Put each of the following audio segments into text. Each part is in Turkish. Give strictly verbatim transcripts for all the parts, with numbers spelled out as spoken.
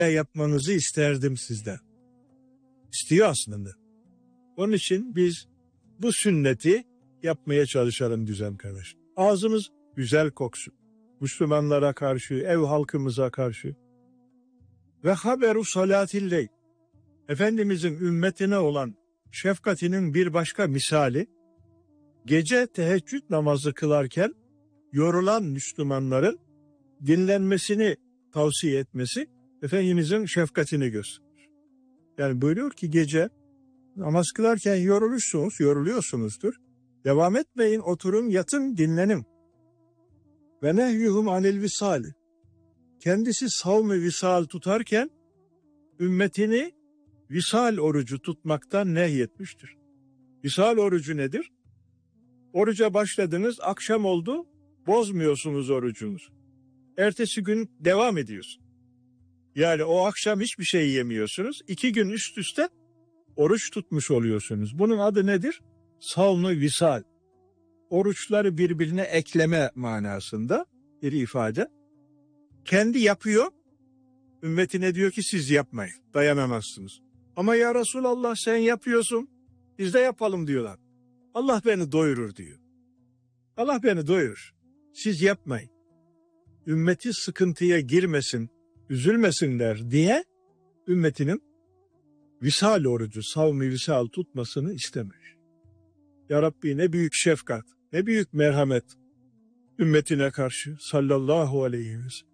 yapmanızı isterdim sizden. İstiyor aslında. Onun için biz bu sünneti yapmaya çalışalım güzel kardeşim. Ağzımız güzel koksun. Müslümanlara karşı, ev halkımıza karşı. Ve haberu salatilleyl. Efendimizin ümmetine olan şefkatinin bir başka misali, gece teheccüd namazı kılarken yorulan Müslümanların dinlenmesini tavsiye etmesi Efendimizin şefkatini gösterir. Yani buyuruyor ki gece namaz kılarken yorulursunuz, yoruluyorsunuzdur. Devam etmeyin, oturun, yatın, dinlenin. Ve nehyuhum anil visali. Kendisi savm-ı visal tutarken ümmetini visal orucu tutmaktan nehyetmiştir. Visal orucu nedir? Oruca başladınız, akşam oldu, bozmuyorsunuz orucunuzu. Ertesi gün devam ediyorsun. Yani o akşam hiçbir şey yemiyorsunuz. İki gün üst üste oruç tutmuş oluyorsunuz. Bunun adı nedir? Savm-ı visal. Oruçları birbirine ekleme manasında bir ifade. Kendi yapıyor, ümmetine diyor ki siz yapmayın, dayanamazsınız. Ama ya Resulallah sen yapıyorsun, biz de yapalım diyorlar. Allah beni doyurur diyor. Allah beni doyurur, siz yapmayın. Ümmeti sıkıntıya girmesin, üzülmesinler diye ümmetinin visal orucu, savm-ı visal tutmasını istemiş. Ya Rabbi ne büyük şefkat, ne büyük merhamet ümmetine karşı sallallahu aleyhi ve sellem.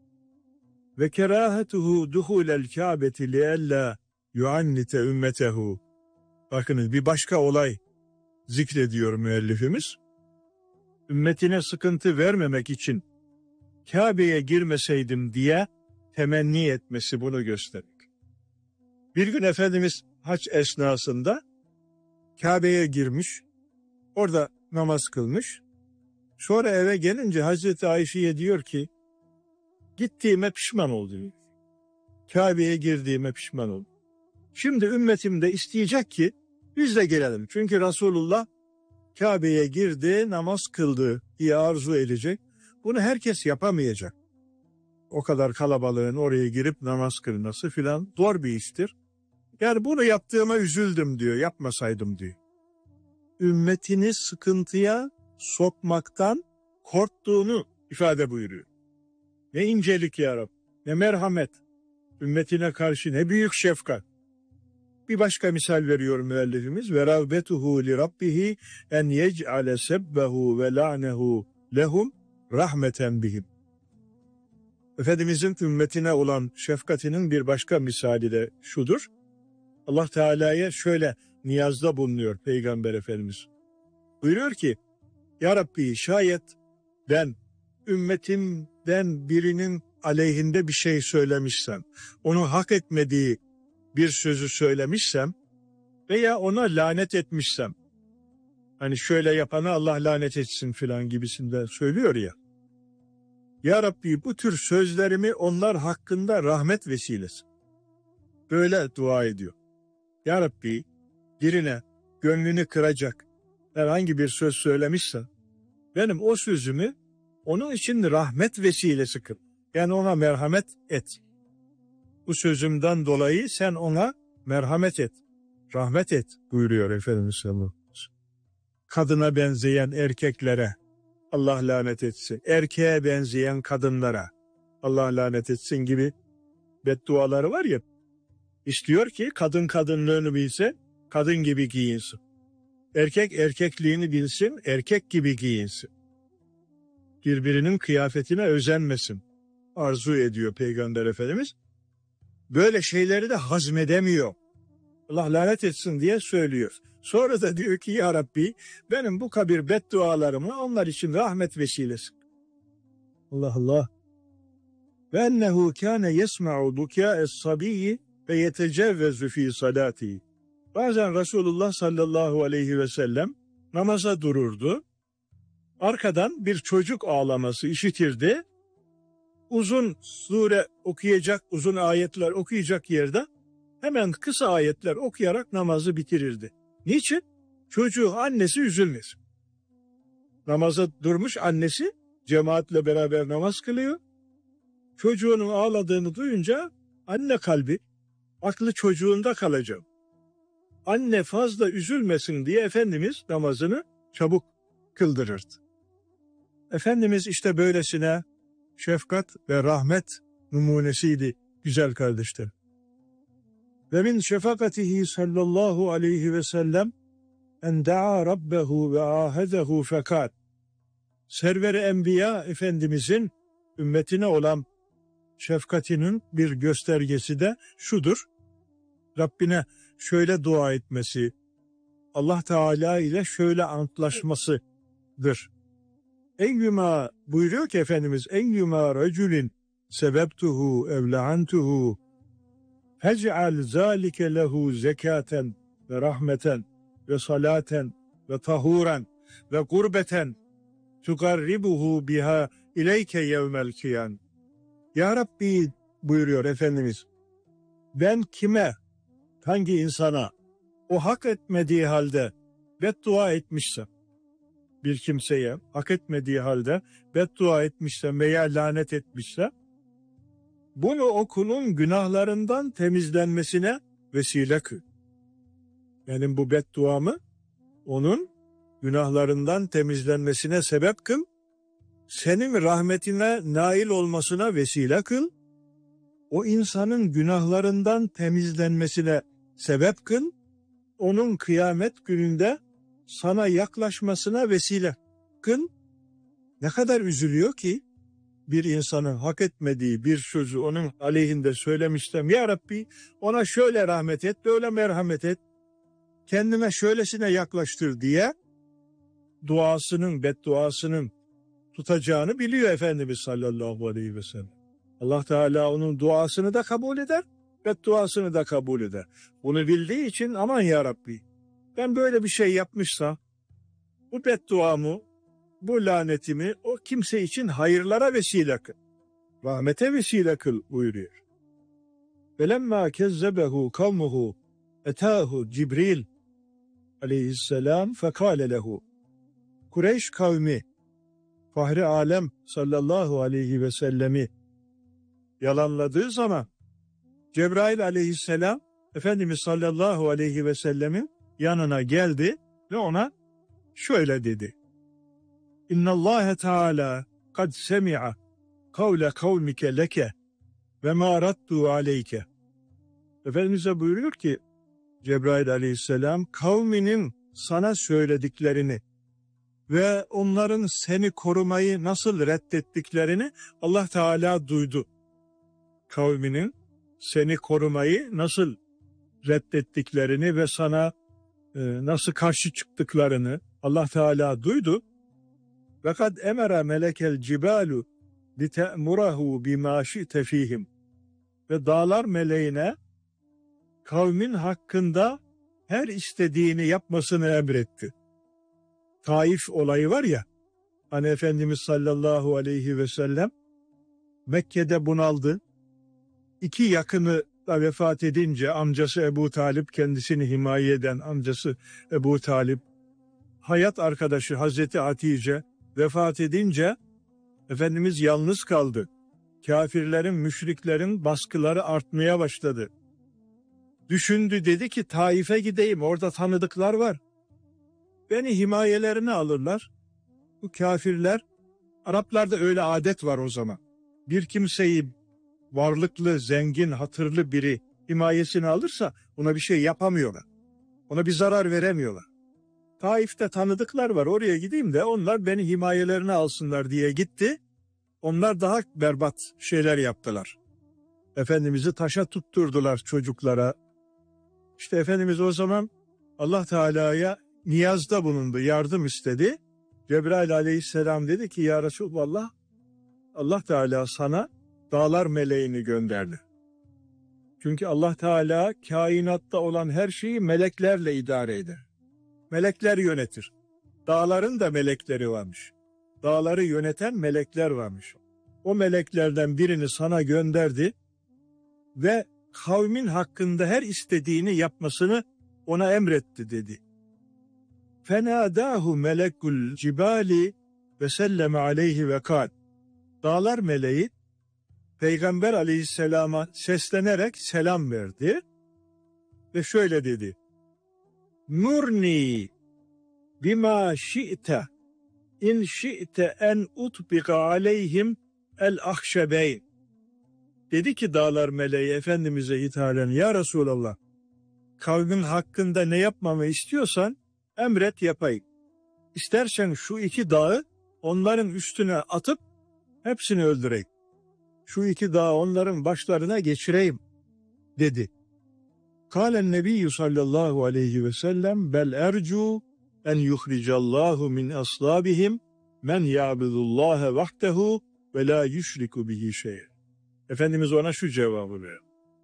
Ve kerahetuhu duhulel Kâbeti liella yuannite ümmetehu. Bakınız bir başka olay zikrediyor müellifimiz. Ümmetine sıkıntı vermemek için Kabe'ye girmeseydim diye temenni etmesi bunu gösterir. Bir gün Efendimiz hac esnasında Kabe'ye girmiş, orada namaz kılmış. Sonra eve gelince Hazreti Ayşe'ye diyor ki, gittiğime pişman oldum. Kabe'ye girdiğime pişman oldum. Şimdi ümmetim de isteyecek ki biz de gelelim. Çünkü Resulullah Kabe'ye girdi, namaz kıldı diye arzu edecek. Bunu herkes yapamayacak. O kadar kalabalığın oraya girip namaz kılması filan zor bir iştir. Yani bunu yaptığıma üzüldüm diyor, yapmasaydım diyor. Ümmetini sıkıntıya sokmaktan korktuğunu ifade buyuruyor. Ne incelik ya Rabbi, ne merhamet, ümmetine karşı ne büyük şefkat. Bir başka misal veriyor müellifimiz. Ve rağbetuhu li rabbihi en yec'ale sebbehu ve la'nehu lehum rahmeten bihim. Efendimizin ümmetine olan şefkatinin bir başka misali de şudur. Allah Teala'ya şöyle niyazda bulunuyor Peygamber Efendimiz. Buyuruyor ki, Ya Rabbi şayet ben ümmetimden birinin aleyhinde bir şey söylemişsem, onu hak etmediği bir sözü söylemişsem veya ona lanet etmişsem, hani şöyle yapana Allah lanet etsin filan gibisinden söylüyor ya. Ya Rabbi bu tür sözlerimi onlar hakkında rahmet vesilesi. Böyle dua ediyor. Ya Rabbi birine gönlünü kıracak herhangi bir söz söylemişsen, benim o sözümü onun için rahmet vesilesi kıl. Yani ona merhamet et. Bu sözümden dolayı sen ona merhamet et, rahmet et buyuruyor Efendimiz sallallahu aleyhi ve sellem. Kadına benzeyen erkeklere Allah lanet etsin. Erkeğe benzeyen kadınlara Allah lanet etsin gibi bedduaları var ya. İstiyor ki kadın kadınlığını bilse, kadın gibi giyinsin. Erkek erkekliğini bilsin, erkek gibi giyinsin. Birbirinin kıyafetine özenmesin. Arzu ediyor Peygamber Efendimiz. Böyle şeyleri de hazmedemiyor. Allah lanet etsin diye söylüyor. Sonra da diyor ki ya Rabbi benim bu kabir beddualarımı onlar için rahmet vesilesi. Allah Allah. Ve ennehu kâne yesma'u dukâ'es sabiyyi ve yetecevvezu fî salâtihi. Bazen Resulullah sallallahu aleyhi ve sellem namaza dururdu. Arkadan bir çocuk ağlaması işitirdi. Uzun sure okuyacak, uzun ayetler okuyacak yerde hemen kısa ayetler okuyarak namazı bitirirdi. Niçin? Çocuğu, annesi üzülmesin. Namaza durmuş annesi cemaatle beraber namaz kılıyor. Çocuğunun ağladığını duyunca Anne kalbi aklı çocuğunda kalacak. Anne fazla üzülmesin diye Efendimiz namazını çabuk kıldırırdı. Efendimiz işte böylesine şefkat ve rahmet numunesiydi güzel kardeşler. Ve min şefakatihi sallallahu aleyhi ve sellem en da'a rabbehu ve ahedehu fekat. Server-i Enbiya Efendimizin ümmetine olan şefkatinin bir göstergesi de şudur. Rabbine şöyle dua etmesi, Allah Teala ile şöyle antlaşmasıdır. Eyyuma buyuruyor ki Efendimiz, eyyuma racülin sebebtuhu evleantuhu fec'al zâlike lehu zekaten ve rahmeten ve salaten ve tahuren ve gurbeten tukarribuhu biha ileyke yevmel kıyam. Ya Rabbi buyuruyor Efendimiz, ben kime, hangi insana o hak etmediği halde beddua etmişsem, bir kimseye hak etmediği halde beddua etmişsem veya lanet etmişsem, bunu o kulun günahlarından temizlenmesine vesile kıl. Benim bu bedduamı onun günahlarından temizlenmesine sebep kıl, senin rahmetine nail olmasına vesile kıl, o insanın günahlarından temizlenmesine sebep kıl, onun kıyamet gününde sana yaklaşmasına vesile kıl. Ne kadar üzülüyor ki bir insanın hak etmediği bir sözü onun aleyhinde söylemişsem, ya Rabbi ona şöyle rahmet et, böyle merhamet et, kendime şöylesine yaklaştır diye duasının, bedduasının tutacağını biliyor Efendimiz sallallahu aleyhi ve sellem. Allah Teala onun duasını da kabul eder, bedduasını da kabul eder. Bunu bildiği için aman ya Rabbi, ben böyle bir şey yapmışsa bu bedduamı, bu lanetimi o kimse için hayırlara vesile kıl, rahmete vesile kıl buyuruyor. Velemma kezzebehu kavmuhu etâhu Cibril aleyhisselam fekâle lehu. Kureyş kavmi Fahri Alem sallallahu aleyhi ve sellemi yalanladığı zaman Cebrail aleyhisselam Efendimiz sallallahu aleyhi ve sellemin yanına geldi ve ona şöyle dedi. İnnallâhe Teâlâ kad semi'a kavle kavmike leke ve mâ raddu aleyke. Efendimiz'e buyuruyor ki Cebrail aleyhisselam kavminin sana söylediklerini ve onların seni korumayı nasıl reddettiklerini Allah Teala duydu. Kavminin seni korumayı nasıl reddettiklerini ve sana e, nasıl karşı çıktıklarını Allah Teala duydu. Fakat emara melekel cibalu li te'murahu bima şi'te fihim. Ve dağlar meleğine kavmin hakkında her istediğini yapmasını emretti. Taif olayı var ya, hani Efendimiz sallallahu aleyhi ve sellem Mekke'de bunaldı. İki yakını da vefat edince amcası Ebu Talip, kendisini himaye eden amcası Ebu Talip, hayat arkadaşı Hazreti Hatice vefat edince Efendimiz yalnız kaldı. Kafirlerin, müşriklerin baskıları artmaya başladı. Düşündü, dedi ki Taif'e gideyim, orada tanıdıklar var. Beni himayelerine alırlar. Bu kafirler, Araplarda öyle adet var o zaman. Bir kimseyi varlıklı, zengin, hatırlı biri himayesine alırsa ona bir şey yapamıyorlar. Ona bir zarar veremiyorlar. Taif'te tanıdıklar var, oraya gideyim de onlar beni himayelerine alsınlar diye gitti. Onlar daha berbat şeyler yaptılar. Efendimiz'i taşa tutturdular çocuklara. İşte Efendimiz o zaman Allah Teala'ya niyazda bulundu, yardım istedi. Cebrail aleyhisselam dedi ki ya Resulallah, Allah Teala sana dağlar meleğini gönderdi. Çünkü Allah Teala kainatta olan her şeyi meleklerle idare eder. Melekler yönetir. Dağların da melekleri varmış. Dağları yöneten melekler varmış. O meleklerden birini sana gönderdi ve kavmin hakkında her istediğini yapmasını ona emretti dedi. Fenadahu melekul cibali ve selleme aleyhi ve kal. Dağlar meleği Peygamber aleyhisselama seslenerek selam verdi ve şöyle dedi: Nurni bima şi'te in şi'te en utbika aleyhim el ahşebeyn. Dedi ki dağlar meleği Efendimiz'e hitaben, ya Resulallah, kavmin hakkında ne yapmamı istiyorsan emret yapayım. İstersen şu iki dağı onların üstüne atıp hepsini öldüreyim. Şu iki dağı onların başlarına geçireyim dedi. Kâlen nebiyyü sallallahu aleyhi ve sellem bel ercu en yuhricallahu min aslabihim men ya'budullâhe vahdehu ve la yüşriku bihi şey'e. Efendimiz ona şu cevabı veriyor: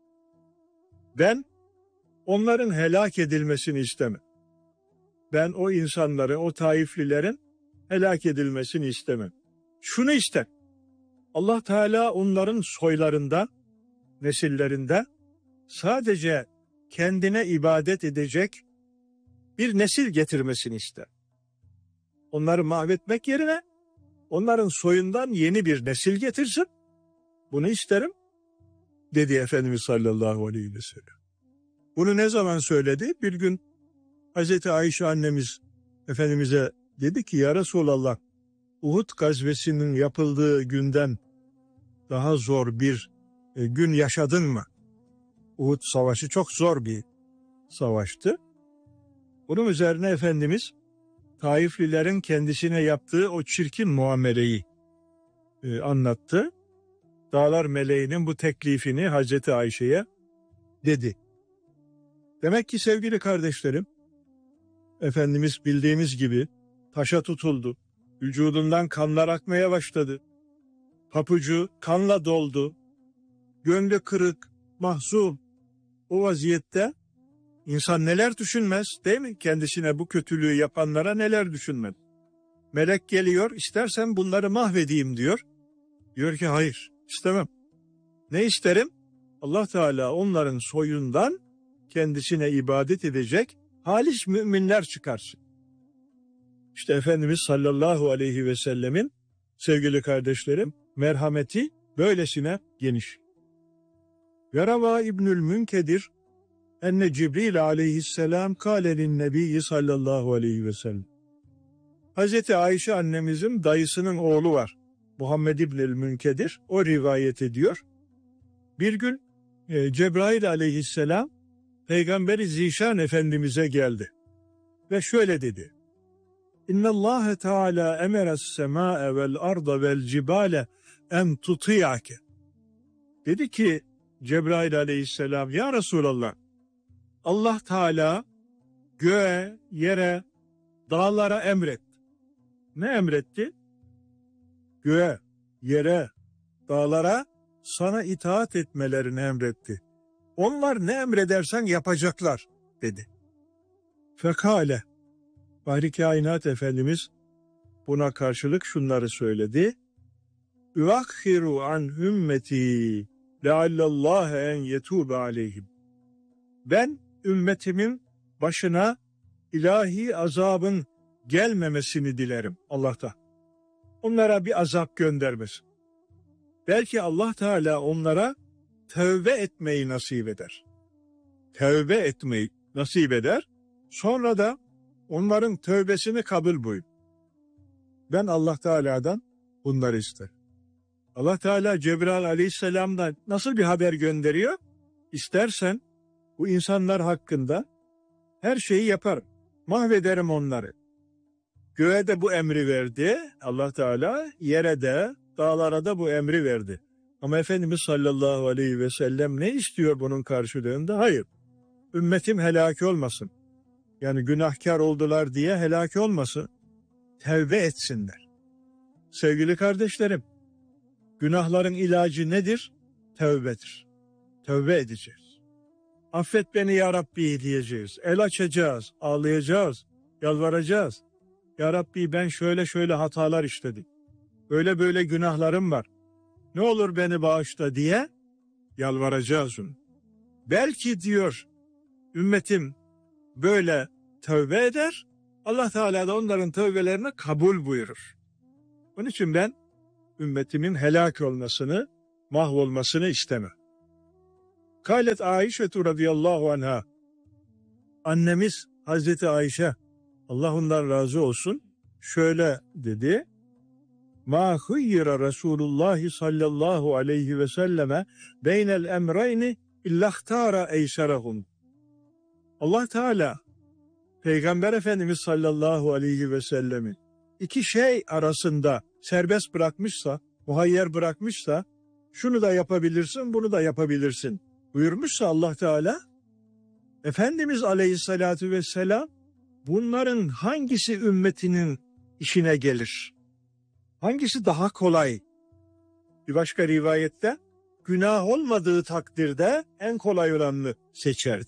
ben onların helak edilmesini istemem. Ben o insanları, o Taiflilerin helak edilmesini istemem. Şunu ister: Allah Teala onların soylarında, nesillerinde sadece kendine ibadet edecek bir nesil getirmesini ister. Onları mahvetmek yerine onların soyundan yeni bir nesil getirsin. Bunu isterim dedi Efendimiz sallallahu aleyhi ve sellem. Bunu ne zaman söyledi? Bir gün Hazreti Ayşe annemiz Efendimiz'e dedi ki, ya Resulallah, Uhud gazvesinin yapıldığı günden daha zor bir e, gün yaşadın mı? Uhud savaşı çok zor bir savaştı. Bunun üzerine Efendimiz Taiflilerin kendisine yaptığı o çirkin muameleyi e, anlattı. Dağlar meleğinin bu teklifini Hazreti Ayşe'ye dedi. Demek ki sevgili kardeşlerim, Efendimiz bildiğimiz gibi taşa tutuldu. Vücudundan kanlar akmaya başladı. Papucu kanla doldu. Gönlü kırık, mahzun. O vaziyette insan neler düşünmez, değil mi? Kendisine bu kötülüğü yapanlara neler düşünmez. Melek geliyor, istersen bunları mahvedeyim diyor. Diyor ki hayır, istemem. Ne isterim? Allah Teala onların soyundan kendisine ibadet edecek halis müminler çıkarsın. İşte Efendimiz sallallahu aleyhi ve sellemin, sevgili kardeşlerim, merhameti böylesine geniş. Yarava İbnül Münkedir enne Cibril aleyhisselam kâlelin nebiyyi sallallahu aleyhi ve sellem. Hazreti Ayşe annemizin dayısının oğlu var, Muhammed İbnül Münkedir, o rivayet ediyor. Bir gün e, Cebrail aleyhisselam Peygamberi Zişan Efendimiz'e geldi ve şöyle dedi: İnna Allah Teala emeres semâe vel arda vel cibale en tutiyake. Dedi ki Cebrail aleyhisselam, ya Resulallah, Allah Teala göğe, yere, dağlara emretti. Ne emretti? Göğe, yere, dağlara sana itaat etmelerini emretti. Onlar ne emredersen yapacaklar dedi. Fekale, Bahri Kainat Efendimiz buna karşılık şunları söyledi: Üvakhiru an ümmeti leallallâhe en yetûbe aleyhim. Ben ümmetimin başına ilahi azabın gelmemesini dilerim Allah'tan. Onlara bir azap göndermesin. Belki Allah Teala onlara tövbe etmeyi nasip eder. Tövbe etmeyi nasip eder. Sonra da onların tövbesini kabul buyur. Ben Allah Teala'dan bunları isterim. Allah Teala Cebrail aleyhisselam'dan nasıl bir haber gönderiyor? İstersen bu insanlar hakkında her şeyi yaparım. Mahvederim onları. Göğe de bu emri verdi Allah Teala, yere de, dağlara da bu emri verdi. Ama Efendimiz sallallahu aleyhi ve sellem ne istiyor bunun karşılığında? Hayır, ümmetim helak olmasın. Yani günahkar oldular diye helak olmasın. Tevbe etsinler. Sevgili kardeşlerim, günahların ilacı nedir? Tevbedir. Tevbe edeceğiz. Affet beni ya Rabbi diyeceğiz. El açacağız, ağlayacağız, yalvaracağız. Ya Rabbi, ben şöyle şöyle hatalar işledim. Böyle böyle günahlarım var. Ne olur beni bağışla diye yalvaracağız onu. Belki diyor ümmetim böyle tövbe eder, Allah Teala da onların tövbelerini kabul buyurur. Onun için ben ümmetimin helak olmasını, mahvolmasını isteme. Kâlet Aişetu radıyallahu anha, annemiz Hazreti Ayşe, Allah ondan razı olsun, şöyle dedi: Ma huyyira Resulullah sallallahu aleyhi ve selleme beynel emreyni illahtara eyserahum. Allah Teala Peygamber Efendimiz sallallahu aleyhi ve sellemin iki şey arasında serbest bırakmışsa, muhayyer bırakmışsa, şunu da yapabilirsin, bunu da yapabilirsin buyurmuşsa Allah Teala, Efendimiz aleyhissalatu vesselam bunların hangisi ümmetinin işine gelir? Hangisi daha kolay? Bir başka rivayette günah olmadığı takdirde en kolay olanını seçerdi.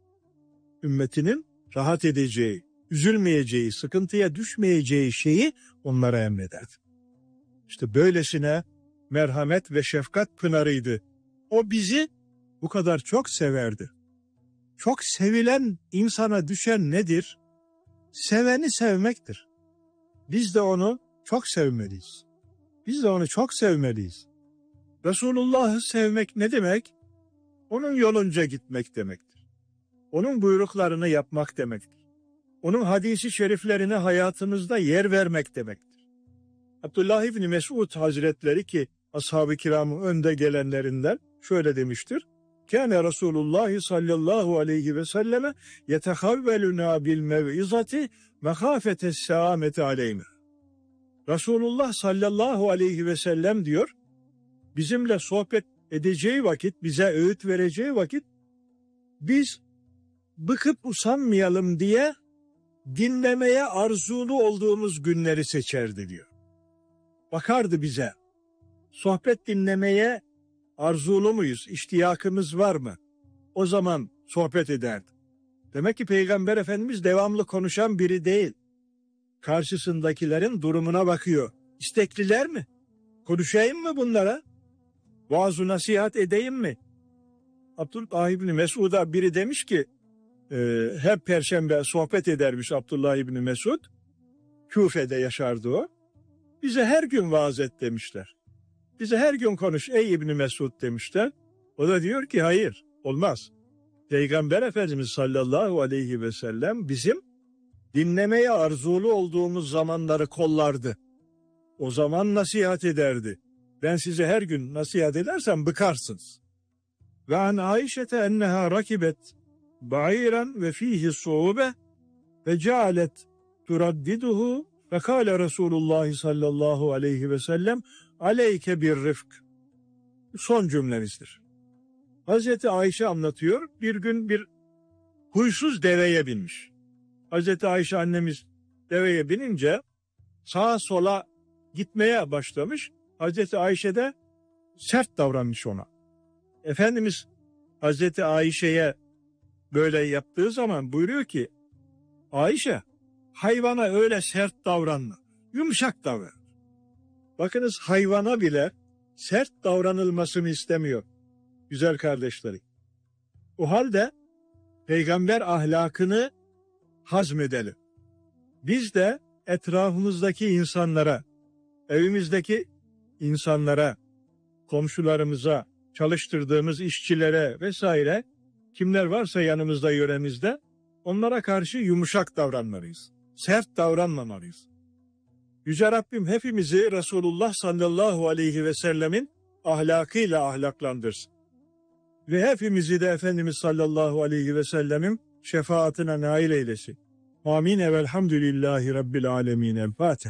Ümmetinin rahat edeceği, üzülmeyeceği, sıkıntıya düşmeyeceği şeyi onlara emrederdi. İşte böylesine merhamet ve şefkat pınarıydı. O bizi bu kadar çok severdi. Çok sevilen insana düşen nedir? Seveni sevmektir. Biz de onu çok sevmeliyiz. Biz de onu çok sevmeliyiz. Resulullah'ı sevmek ne demek? Onun yolunca gitmek demektir. Onun buyruklarını yapmak demektir. Onun hadisi şeriflerine hayatımızda yer vermek demektir. Abdullah İbni Mesud Hazretleri, ki ashab-ı kiramın önde gelenlerinden, şöyle demiştir: Kâne Resulullah sallallahu aleyhi ve selleme yetehavveluna bil mev'izati mehâfetes sâmeti aleyna. Resulullah sallallahu aleyhi ve sellem diyor, bizimle sohbet edeceği vakit, bize öğüt vereceği vakit, biz bıkıp usanmayalım diye dinlemeye arzulu olduğumuz günleri seçerdi diyor. Bakardı bize, sohbet dinlemeye arzulu muyuz, iştiyakımız var mı? O zaman sohbet ederdi. Demek ki Peygamber Efendimiz devamlı konuşan biri değil. Karşısındakilerin durumuna bakıyor. İstekliler mi? Konuşayım mı bunlara? Vaaz-ı nasihat edeyim mi? Abdullah İbni Mesud'a biri demiş ki, e, hep perşembe sohbet edermiş Abdullah İbni Mesud. Küfe'de yaşardı o. Bize her gün vaaz et demişler. Bize her gün konuş ey İbni Mesud demişler. O da diyor ki hayır, olmaz. Peygamber Efendimiz sallallahu aleyhi ve sellem bizim dinlemeye arzulu olduğumuz zamanları kollardı. O zaman nasihat ederdi. Ben size her gün nasihat edersem bıkarsınız. Ve an Ayşete enneha rakibet ba'iran ve fihi suube ve cealet turaddiduhu ve kâle Resulullah sallallahu aleyhi ve sellem aleyke bir rıfk. Son cümlemizdir. Hazreti Ayşe anlatıyor, bir gün bir huysuz deveye binmiş. Hazreti Ayşe annemiz deveye binince sağa sola gitmeye başlamış. Hazreti Ayşe de sert davranmış ona. Efendimiz Hazreti Ayşe'ye böyle yaptığı zaman buyuruyor ki, Ayşe, hayvana öyle sert davranma, yumuşak davran. Bakınız, hayvana bile sert davranılmasını istemiyor güzel kardeşlerim. O halde peygamber ahlakını hazmedelim. Biz de etrafımızdaki insanlara, evimizdeki insanlara, komşularımıza, çalıştırdığımız işçilere vesaire, kimler varsa yanımızda, yöremizde, onlara karşı yumuşak davranmalıyız. Sert davranmamalıyız. Yüce Rabbim hepimizi Resulullah sallallahu aleyhi ve sellemin ahlakıyla ahlaklandırsın. Ve hepimizi de Efendimiz sallallahu aleyhi ve sellemin şefaatine nail eylesin. Amin. Velhamdülillahi Rabbil alemin. El Fatiha.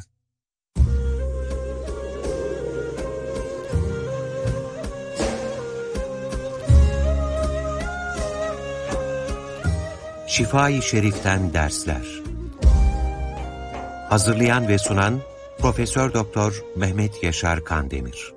Şifa-i Şerif'ten dersler. Hazırlayan ve sunan Profesör Doktor Mehmet Yaşar Kandemir.